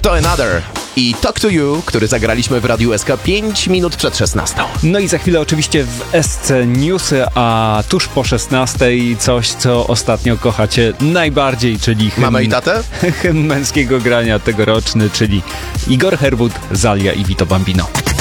to Another i Talk to You, który zagraliśmy w Radiu SK 5 minut przed 16. No i za chwilę oczywiście w SC Newsy, a tuż po 16 coś, co ostatnio kochacie najbardziej, czyli Mamę i tatę? hymn męskiego grania tegoroczny, czyli Igor Herwód, Zalia i Vito Bambino.